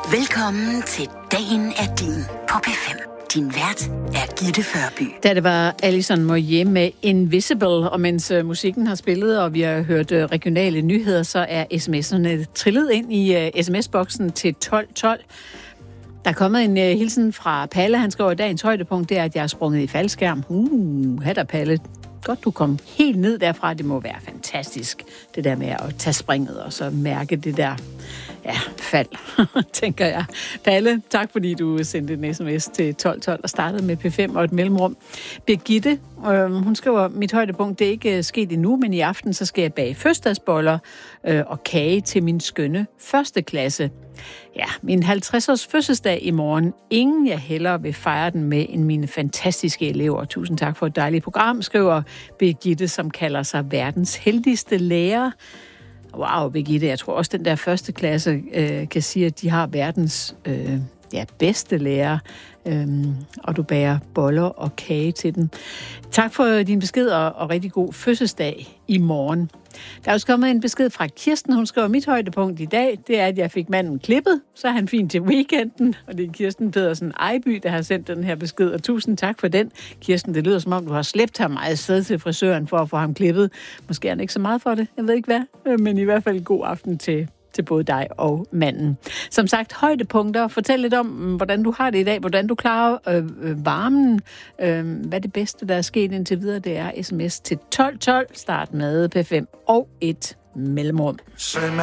Velkommen til Dagen er din på P5. Din vært er Gitte Førby. Da det var Alison Moyet med Invisible, og mens musikken har spillet, og vi har hørt regionale nyheder, så er sms'erne trillet ind i sms-boksen til 1212. Der er kommet en hilsen fra Palle. Han skriver, at dagens højdepunkt det er, at jeg er sprunget i faldskærm. Hatter Palle. Godt, du kom helt ned derfra. Det må være fantastisk, det der med at tage springet og så mærke det der fald, tænker jeg. Palle, tak fordi du sendte en sms til 1212 og startede med P5 og et mellemrum. Birgitte, hun skriver, mit højdepunkt det er ikke sket endnu, men i aften så skal jeg bage fødselsdagsboller og kage til min skønne første klasse. Ja, min 50-års fødselsdag i morgen. Ingen jeg hellere vil fejre den med end mine fantastiske elever. Tusind tak for et dejligt program, skriver Birgitte, som kalder sig verdens heldigste lærer. Wow, Birgitte, jeg tror også, den der første klasse kan sige, at de har verdens bedste lærer, og du bager boller og kage til den. Tak for din besked, og rigtig god fødselsdag i morgen. Der er også kommet en besked fra Kirsten. Hun skriver, mit højdepunkt i dag, det er, at jeg fik manden klippet, så er han fint til weekenden. Og det er Kirsten Pedersen Ejby, der har sendt den her besked, og tusind tak for den. Kirsten, det lyder som om, du har slæbt ham meget sted til frisøren for at få ham klippet. Måske er han ikke så meget for det, jeg ved ikke hvad, men i hvert fald god aften til både dig og manden. Som sagt, højdepunkter. Fortæl lidt om, hvordan du har det i dag, hvordan du klarer varmen. Hvad det bedste, der er sket indtil videre, det er sms til 1212. Start med P5 og et mellemrum.